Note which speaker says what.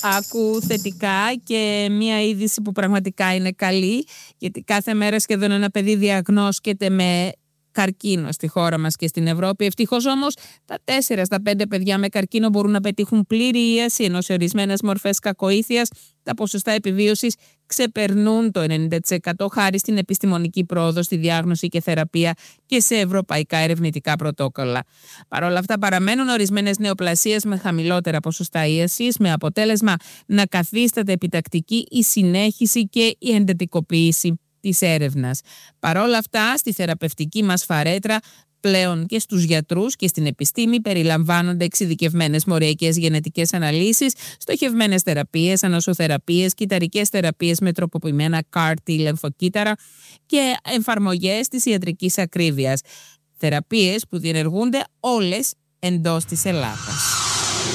Speaker 1: Άκου θετικά και μία είδηση που πραγματικά είναι καλή, γιατί κάθε μέρα σχεδόν ένα παιδί διαγνώσκεται με καρκίνο στη χώρα μας και στην Ευρώπη. Ευτυχώς όμως τα 4 στα 5 παιδιά με καρκίνο μπορούν να πετύχουν πλήρη ίαση, ενώ σε ορισμένες μορφές κακοήθειας τα ποσοστά επιβίωσης ξεπερνούν το 90% χάρη στην επιστημονική πρόοδο στη διάγνωση και θεραπεία και σε ευρωπαϊκά ερευνητικά πρωτόκολλα. Παρ' όλα αυτά παραμένουν ορισμένες νεοπλασίες με χαμηλότερα ποσοστά ίασης, με αποτέλεσμα να καθίσταται επιτακτική η συνέχιση και η εντατικοποίηση της έρευνας. Παρ' όλα αυτά, στη θεραπευτική μας φαρέτρα πλέον και στους γιατρούς και στην επιστήμη περιλαμβάνονται εξειδικευμένες μοριακές γενετικές αναλύσεις, στοχευμένες θεραπείες, ανοσοθεραπείες, κυταρικές θεραπείες με τροποποιημένα CAR-T λεμφοκύτταρα και εφαρμογές της ιατρικής ακρίβειας. Θεραπείες που διενεργούνται όλες εντός της Ελλάδας.